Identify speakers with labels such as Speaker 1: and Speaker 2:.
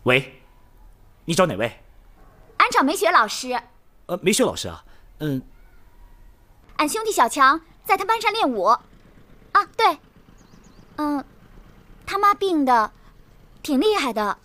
Speaker 1: 喂，你找哪位？
Speaker 2: 俺找梅雪老师。
Speaker 1: 梅雪老师啊，
Speaker 2: 俺兄弟小强在他班上练武。啊，对，他妈病的挺厉害的，